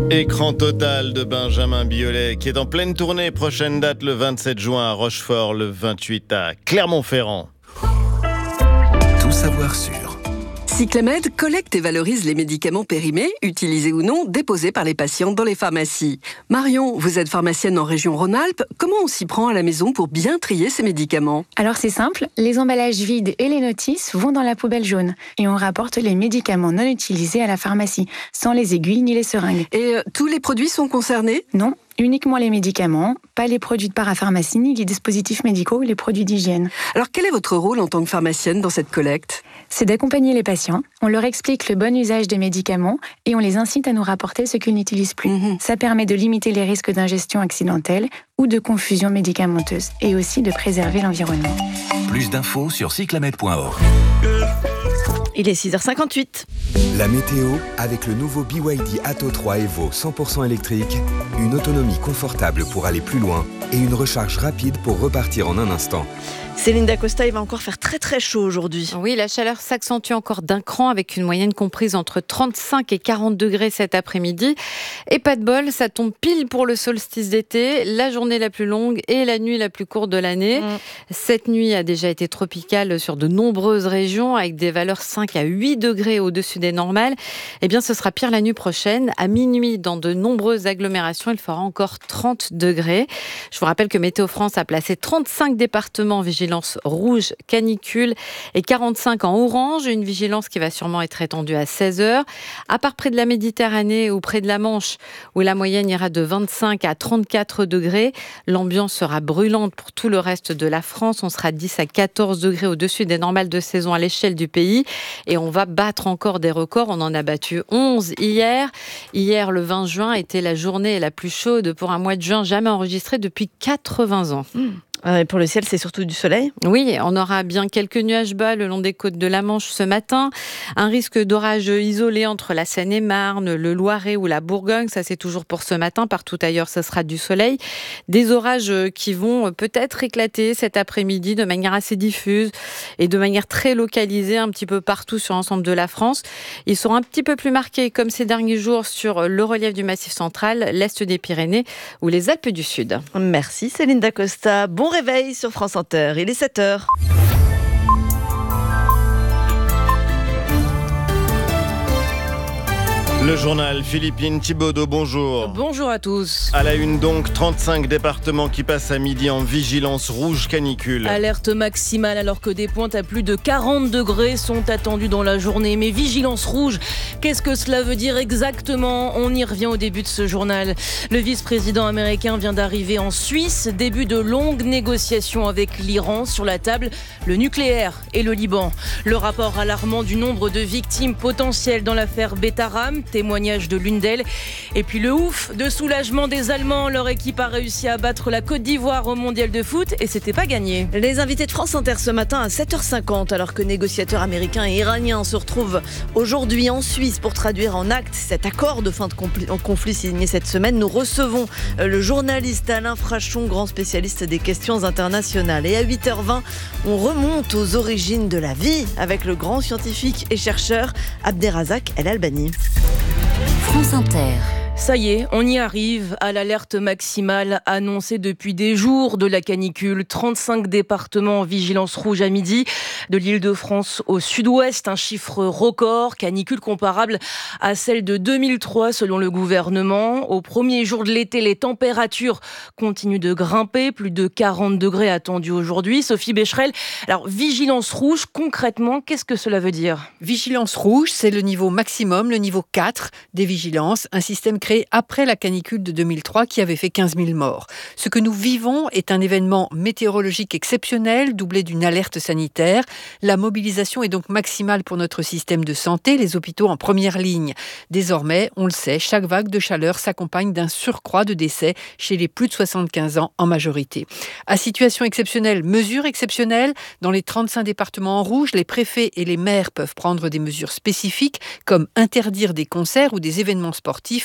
Écran total de Benjamin Biolay qui est en pleine tournée. Prochaine date le 27 juin à Rochefort, le 28 à Clermont-Ferrand. Tout savoir sur Cyclamed collecte et valorise les médicaments périmés, utilisés ou non, déposés par les patients dans les pharmacies. Marion, vous êtes pharmacienne en région Rhône-Alpes. Comment on s'y prend à la maison pour bien trier ces médicaments ? Alors c'est simple, les emballages vides et les notices vont dans la poubelle jaune. Et on rapporte les médicaments non utilisés à la pharmacie, sans les aiguilles ni les seringues. Et tous les produits sont concernés ? Non, uniquement les médicaments, pas les produits de parapharmacie, ni les dispositifs médicaux ou les produits d'hygiène. Alors quel est votre rôle en tant que pharmacienne dans cette collecte ? C'est d'accompagner les patients, on leur explique le bon usage des médicaments et on les incite à nous rapporter ce qu'ils n'utilisent plus. Ça permet de limiter les risques d'ingestion accidentelle ou de confusion médicamenteuse et aussi de préserver l'environnement. Plus d'infos sur cyclamed.org. Il est 6h58. La météo avec le nouveau BYD Atto 3 Evo 100% électrique, une autonomie confortable pour aller plus loin et une recharge rapide pour repartir en un instant. Céline Dacosta, il va encore faire très très chaud aujourd'hui. Oui, la chaleur s'accentue encore d'un cran avec une moyenne comprise entre 35 et 40 degrés cet après-midi. Et pas de bol, ça tombe pile pour le solstice d'été, la journée la plus longue et la nuit la plus courte de l'année. Cette nuit a déjà été tropicale sur de nombreuses régions avec des valeurs 5 à 8 degrés au-dessus des normales. Eh bien, ce sera pire la nuit prochaine. À minuit, dans de nombreuses agglomérations, il fera encore 30 degrés. Je vous rappelle que Météo France a placé 35 départements vigilance rouge, canicule et 45 en orange. Une vigilance qui va sûrement être étendue à 16 heures. À part près de la Méditerranée ou près de la Manche, où la moyenne ira de 25 à 34 degrés, l'ambiance sera brûlante pour tout le reste de la France. On sera 10 à 14 degrés au-dessus des normales de saison à l'échelle du pays. Et on va battre encore des records. On en a battu 11 hier. Hier, le 20 juin, était la journée la plus chaude pour un mois de juin jamais enregistrée depuis 80 ans. Et pour le ciel, c'est surtout du soleil. Oui, on aura bien quelques nuages bas le long des côtes de la Manche ce matin. Un risque d'orage isolé entre la Seine-et-Marne, le Loiret ou la Bourgogne. Ça, c'est toujours pour ce matin. Partout ailleurs, ce sera du soleil. Des orages qui vont peut-être éclater cet après-midi de manière assez diffuse et de manière très localisée un petit peu partout sur l'ensemble de la France. Ils seront un petit peu plus marqués, comme ces derniers jours, sur le relief du Massif central, l'Est des Pyrénées ou les Alpes du Sud. Merci Céline Dacosta. Bon réveil sur France Inter, il est 7h. Le journal Philippine Thibaudot, bonjour. Bonjour à tous. À la une donc, 35 départements qui passent à midi en vigilance rouge canicule. Alerte maximale alors que des pointes à plus de 40 degrés sont attendues dans la journée. Mais vigilance rouge, qu'est-ce que cela veut dire exactement ? On y revient au début de ce journal. Le vice-président américain vient d'arriver en Suisse. Début de longues négociations avec l'Iran. Sur la table, le nucléaire et le Liban. Le rapport alarmant du nombre de victimes potentielles dans l'affaire Betaram. Témoignage de l'une d'elles. Et puis le ouf de soulagement des Allemands. Leur équipe a réussi à battre la Côte d'Ivoire au Mondial de foot et c'était pas gagné. Les invités de France Inter ce matin à 7h50, alors que négociateurs américains et iraniens se retrouvent aujourd'hui en Suisse pour traduire en actes cet accord de fin de conflit signé cette semaine. Nous recevons le journaliste Alain Frachon, grand spécialiste des questions internationales. Et à 8h20, on remonte aux origines de la vie avec le grand scientifique et chercheur Abderrazak El Albani. France Inter. Ça y est, on y arrive à l'alerte maximale annoncée depuis des jours de la canicule. 35 départements en vigilance rouge à midi, de l'Île-de-France au sud-ouest, un chiffre record, canicule comparable à celle de 2003 selon le gouvernement. Au premier jour de l'été, les températures continuent de grimper, plus de 40 degrés attendus aujourd'hui. Sophie Becherel, alors vigilance rouge, concrètement, qu'est-ce que cela veut dire ? Vigilance rouge, c'est le niveau maximum, le niveau 4 des vigilances, un système créé après la canicule de 2003 qui avait fait 15 000 morts. Ce que nous vivons est un événement météorologique exceptionnel, doublé d'une alerte sanitaire. La mobilisation est donc maximale pour notre système de santé, les hôpitaux en première ligne. Désormais, on le sait, chaque vague de chaleur s'accompagne d'un surcroît de décès chez les plus de 75 ans en majorité. À situation exceptionnelle, mesures exceptionnelles. Dans les 35 départements en rouge, les préfets et les maires peuvent prendre des mesures spécifiques comme interdire des concerts ou des événements sportifs